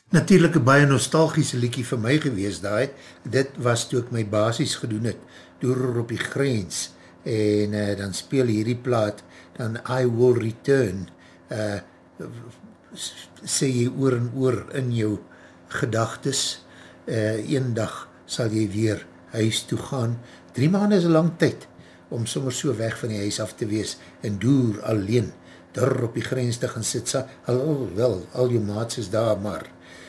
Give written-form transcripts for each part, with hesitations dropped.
Natuurlijk een baie nostalgiese liedjie vir my gewees daai. Dit was toe ek my basis gedoen het, Deur op die grens, en dan speel hierdie plaat, dan I Will Return, sê jy oor en oor in jou gedagtes, een dag sal jy weer huis toe gaan. 3 maande is 'n lang tyd, om sommer so weg van die huis af te wees, en Deur alleen, daar op die grens te gaan sit, al jou maats is daar, maar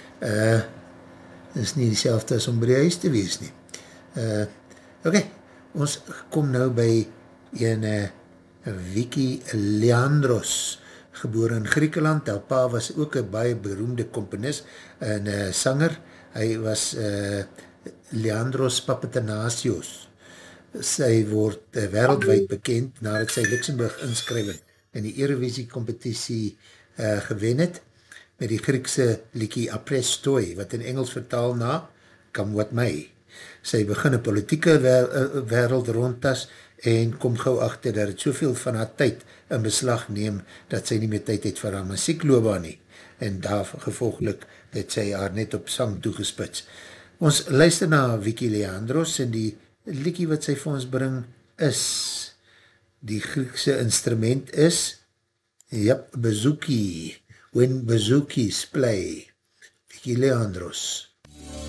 is nie dieselfde as om by die huis te wees nie. Ok, ons kom nou by een Vicky Leandros, gebore in Griekenland. Haar pa was ook een baie beroemde komponis en sanger. Hy was Leandros Papatanasios. Sy word wereldwijd bekend nadat sy Luxemburg inskrywing in die Eurovisie competitie gewen het, met die Griekse liedjie Aprestoi, wat in Engels vertaal na Come What May. Sy begin 'n politieke wêreld rondtas en kom gauw agter dat het soveel van haar tyd in beslag neem, dat sy nie meer tyd het vir haar musiekloopbaan nie. En daar gevolglik het sy haar net op sang toegespits. Ons luister na Vicky Leandros en die liedjie wat sy vir ons bring is, die Griekse instrument is, bouzouki. When Bouzouki's play. Vicky Leandros.